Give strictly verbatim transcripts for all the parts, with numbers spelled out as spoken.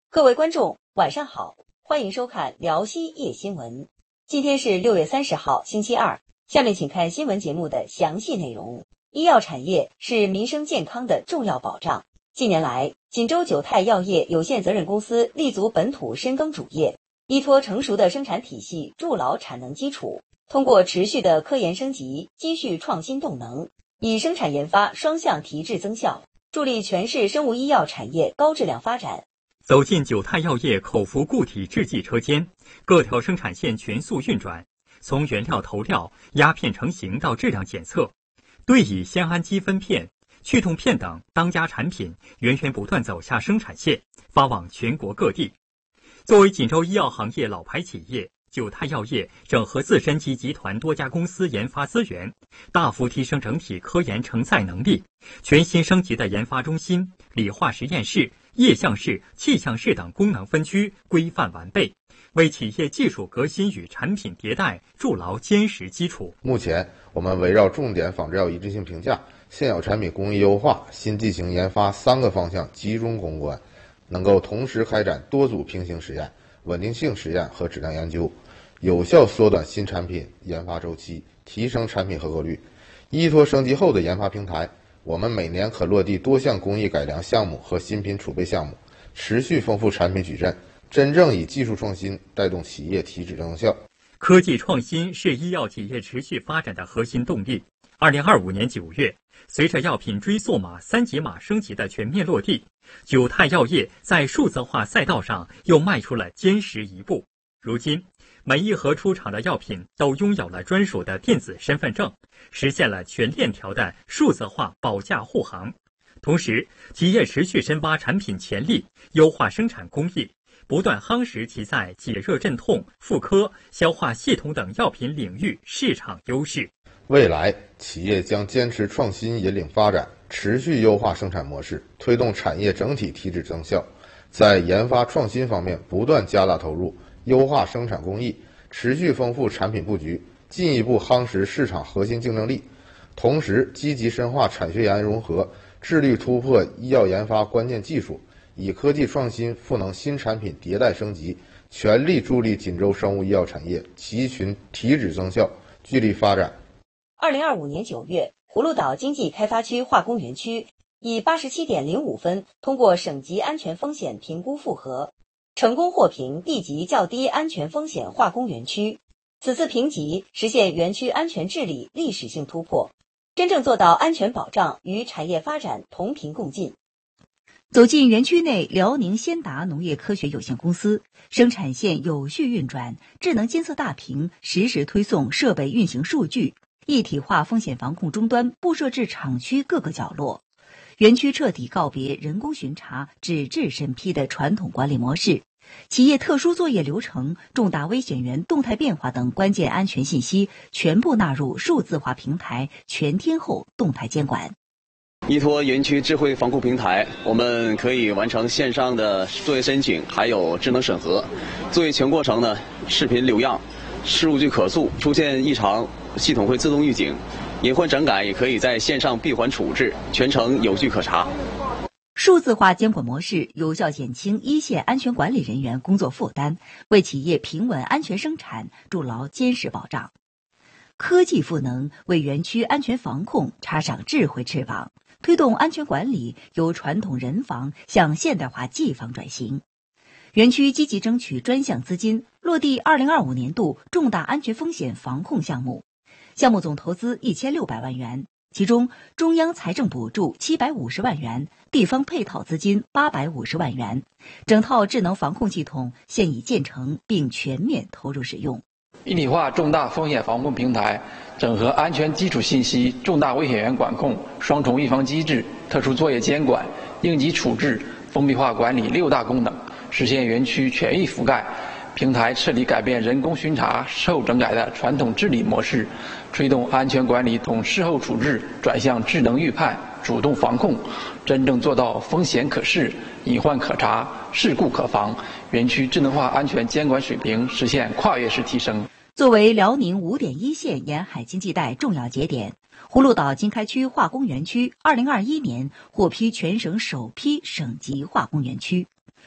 各位观众，晚上好，欢迎收看辽西夜新闻。今天是六月三十号，星期二。下面请看新闻节目的详细内容。医药产业是民生健康的重要保障。近年来，锦州九泰药业有限责任公司立足本土深耕主业，依托成熟的生产体系筑牢产能基础，通过持续的科研升级，积蓄创新动能，以生产研发双向提质增效，助力全市生物医药产业高质量发展。 走进九泰药业口服固体制剂车间，各条生产线全速运转，从原料投料、压片成型到质量检测，对乙酰氨基酚片、去痛片等当家产品源源不断走下生产线，发往全国各地。作为锦州医药行业老牌企业，九泰药业整合自身及集团多家公司研发资源，大幅提升整体科研承载能力。全新升级的研发中心、理化实验室、液相室、气象室等功能分区规范完备，为企业技术革新与产品迭代筑牢坚实基础。 目前，我们围绕重点仿制药一致性评价、现有产品工艺优化、新剂型研发三个方向集中攻关，能够同时开展多组平行实验、稳定性实验和质量研究，有效缩短新产品研发周期，提升产品合格率。依托升级后的研发平台，我们每年可落地多项工艺改良项目和新品储备项目，持续丰富产品矩阵，真正以技术创新带动企业提质增效。 科技创新是医药企业持续发展的核心动力。二零二五年九月，随着药品追溯码、三级码升级的全面落地，九泰药业在数字化赛道上又迈出了坚实一步。如今，每一盒出厂的药品都拥有了专属的电子身份证，实现了全链条的数字化保价护航。同时，企业持续深挖产品潜力，优化生产工艺，不断夯实其在解热镇痛、妇科、消化系统等药品领域市场优势。 未来，企业将坚持创新引领发展，持续优化生产模式，推动产业整体提质增效。在研发创新方面不断加大投入，优化生产工艺，持续丰富产品布局，进一步夯实市场核心竞争力。同时，积极深化产学研融合，致力突破医药研发关键技术，以科技创新赋能新产品迭代升级，全力助力锦州生物医药产业集群提质增效，聚力发展。 二零二五年九月，葫芦岛经济开发区化工园区以八十七点零五分通过省级安全风险评估复核，成功获评地级较低安全风险化工园区。此次评级实现园区安全治理历史性突破，真正做到安全保障与产业发展同频共进。走进园区内，辽宁先达农业科学有限公司生产线有序运转，智能监测大屏实时推送设备运行数据，一体化风险防控终端布设至厂区各个角落。园区彻底告别人工巡查、纸质审批的传统管理模式，企业特殊作业流程、重大危险源动态变化等关键安全信息全部纳入数字化平台，全天候动态监管。 依托园区智慧防控平台，我们可以完成线上的作业申请，还有智能审核。作业全过程呢，视频留样，数据可溯，出现异常，系统会自动预警。隐患整改也可以在线上闭环处置，全程有据可查。 数字化监管模式有效减轻一线安全管理人员工作负担，为企业平稳安全生产筑牢坚实保障。科技赋能为园区安全防控插上智慧翅膀，推动安全管理由传统人防向现代化技防转型。园区积极争取专项资金，落地二零二五年度重大安全风险防控项目，项目总投资一千六百万元，其中中央财政补助七百五十万元，地方配套资金八百五十万元，整套智能防控系统现已建成并全面投入使用。 一体化重大风险防控平台，整合安全基础信息、重大危险源管控、双重预防机制、特殊作业监管、应急处置、封闭化管理六大功能，实现园区全域覆盖。平台彻底改变人工巡查、事后整改的传统治理模式，推动安全管理从事后处置转向智能预判、主动防控，真正做到风险可视、隐患可查、事故可防。园区智能化安全监管水平实现跨越式提升。 作为辽宁五点一线沿海经济带重要节点，葫芦岛经开区化工园区二零二一年获批全省首批省级化工园区。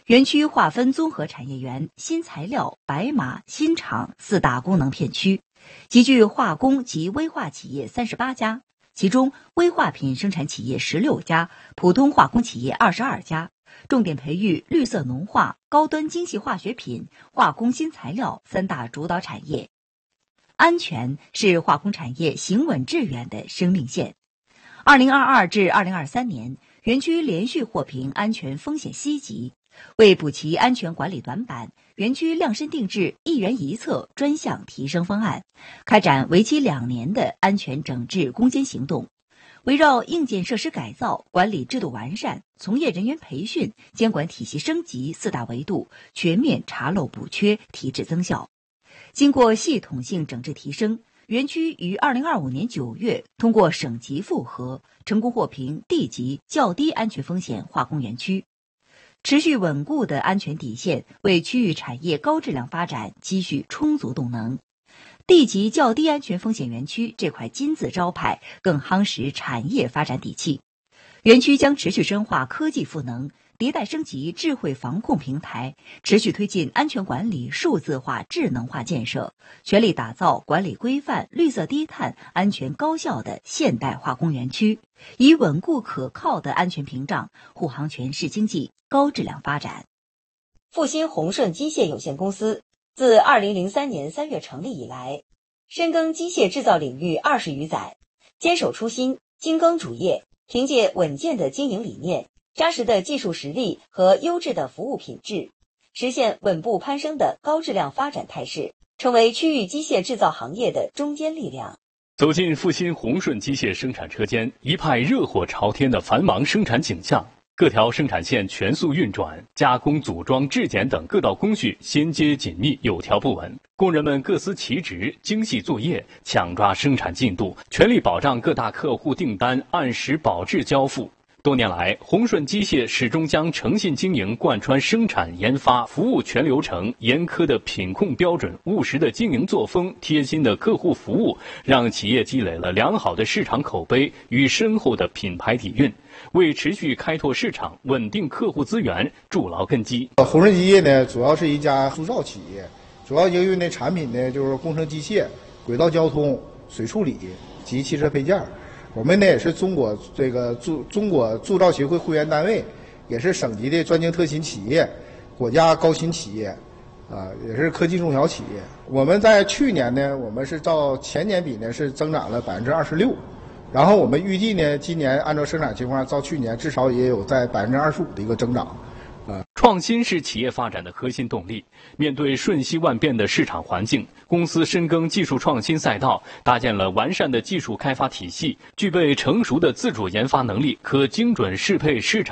园区划分综合产业园、新材料、白马、新厂四大功能片区，集聚化工及微化企业三十八家，其中微化品生产企业十六家，普通化工企业二十二家，重点培育绿色农化、高端精细化学品、化工新材料三大主导产业。安全是化工产业行稳致远的生命线。二零二二至二零二三年，园区连续获评安全风险 C 级。为补齐安全管理短板，园区量身定制一园一策专项提升方案，开展为期两年的安全整治攻坚行动。围绕硬件设施改造、管理制度完善、从业人员培训、监管体系升级四大维度，全面查漏补缺，提质增效。经过系统性整治提升，园区于二零二五年九月通过省级复核，成功获评 D 级较低安全风险化工园区。持续稳固的安全底线，为区域产业高质量发展积蓄充足动能。D 级较低安全风险园区这块金字招牌，更夯实产业发展底气。园区将持续深化科技赋能，迭代升级智慧防控平台，持续推进安全管理数字化、智能化建设，全力打造管理规范、绿色低碳、安全高效的现代化工园区，以稳固可靠的安全屏障，护航全市经济高质量发展。复兴宏顺机械有限公司自二零零三年三月成立以来，深耕机械制造领域二十余载，坚守初心，精耕主业，凭借稳健的经营理念、扎实的技术实力和优质的服务品质，实现稳步攀升的高质量发展态势，成为区域机械制造行业的中坚力量。 走进复兴宏顺机械生产车间，一派热火朝天的繁忙生产景象。各条生产线全速运转，加工、组装、质检等各道工序衔接紧密，有条不紊。工人们各司其职，精细作业，抢抓生产进度，全力保障各大客户订单按时保质交付。多年来，宏顺机械始终将诚信经营贯穿生产、研发、服务全流程，严苛的品控标准、务实的经营作风、贴心的客户服务，让企业积累了良好的市场口碑与深厚的品牌底蕴，为持续开拓市场、稳定客户资源筑牢根基。 宏顺机械呢，主要是一家铸造企业，主要营运的产品呢就是工程机械、轨道交通、水处理及汽车配件。我们呢也是中国这个铸中国铸造协会会员单位，也是省级的专精特新企业、国家高新企业，啊，也是科技中小企业。我们在去年呢，我们是照前年比呢是增长了百分之二十六，然后我们预计呢，今年按照生产情况，照去年至少也有在百分之二十五的一个增长。 创新是企业发展的核心动力。面对瞬息万变的市场环境，公司深耕技术创新赛道，搭建了完善的技术开发体系，具备成熟的自主研发能力，可精准适配市场